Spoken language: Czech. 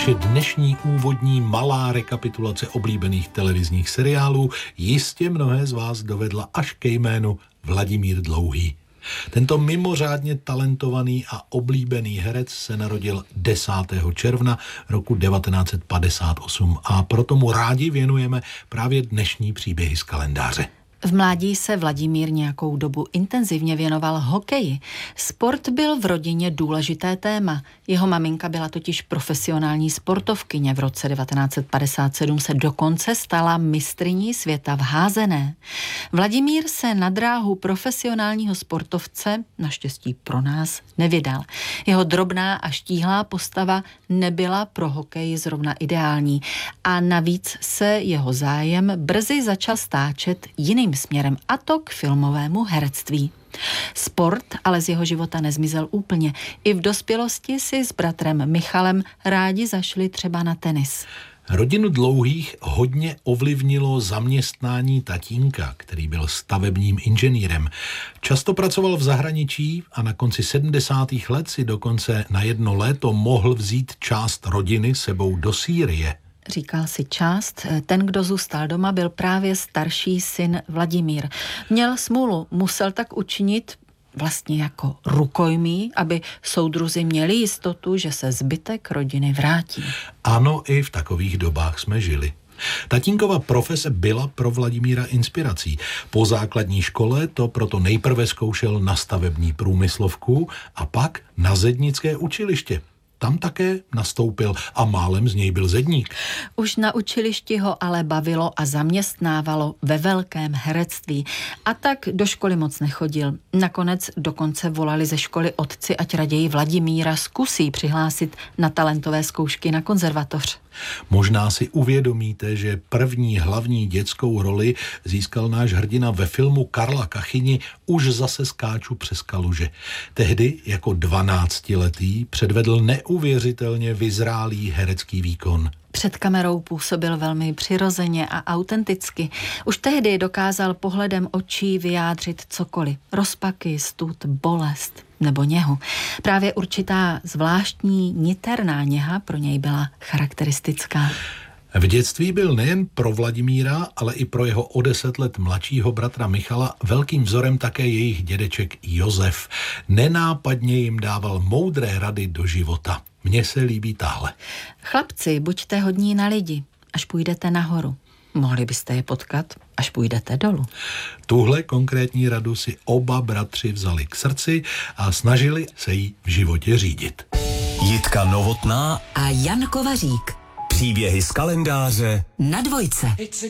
Naše dnešní úvodní malá rekapitulace oblíbených televizních seriálů jistě mnohé z vás dovedla až ke jménu Vladimír Dlouhý. Tento mimořádně talentovaný a oblíbený herec se narodil 10. června roku 1958 a proto mu rádi věnujeme právě dnešní příběhy z kalendáře. V mládí se Vladimír nějakou dobu intenzivně věnoval hokeji. Sport byl v rodině důležité téma. Jeho maminka byla totiž profesionální sportovkyně. V roce 1957 se dokonce stala mistryní světa v házené. Vladimír se na dráhu profesionálního sportovce, naštěstí pro nás, nevydal. Jeho drobná a štíhlá postava nebyla pro hokej zrovna ideální a navíc se jeho zájem brzy začal stáčet jiným směrem, a to k filmovému herectví. Sport ale z jeho života nezmizel úplně. I v dospělosti si s bratrem Michalem rádi zašli třeba na tenis. Rodinu Dlouhých hodně ovlivnilo zaměstnání tatínka, který byl stavebním inženýrem. Často pracoval v zahraničí a na konci 70. let si dokonce na jedno léto mohl vzít část rodiny sebou do Sýrie. Říkal si část, ten, kdo zůstal doma, byl právě starší syn Vladimír. Měl smůlu, musel tak učinit vlastně jako rukojmí, aby soudruzi měli jistotu, že se zbytek rodiny vrátí. Ano, i v takových dobách jsme žili. Tatínkova profese byla pro Vladimíra inspirací. Po základní škole to proto nejprve zkoušel na stavební průmyslovku a pak na zednické učiliště. Tam také nastoupil a málem z něj byl zedník. Už na učilišti ho ale bavilo a zaměstnávalo ve velkém herectví. A tak do školy moc nechodil. Nakonec dokonce volali ze školy otci, ať raději Vladimíra zkusí přihlásit na talentové zkoušky na konzervatoř. Možná si uvědomíte, že první hlavní dětskou roli získal náš hrdina ve filmu Karla Kachyni Už zase skáču přes kaluže. Tehdy jako 12letý předvedl neuvěřitelně vyzrálý herecký výkon. Před kamerou působil velmi přirozeně a autenticky. Už tehdy dokázal pohledem očí vyjádřit cokoliv. Rozpaky, stud, bolest nebo něhu. Právě určitá zvláštní niterná něha pro něj byla charakteristická. V dětství byl nejen pro Vladimíra, ale i pro jeho o 10 let mladšího bratra Michala velkým vzorem také jejich dědeček Josef. Nenápadně jim dával moudré rady do života. Mně se líbí tahle. Chlapci, buďte hodní na lidi, až půjdete nahoru. Mohli byste je potkat, až půjdete dolů. Tuhle konkrétní radu si oba bratři vzali k srdci a snažili se jí v životě řídit. Jitka Novotná a Jan Kovařík. Příběhy z kalendáře na Dvojce.